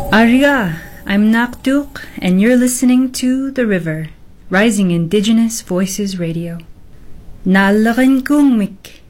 Ariga, I'm Naktuk, and you're listening to The River, Rising Indigenous Voices Radio. Nalakin kung mik,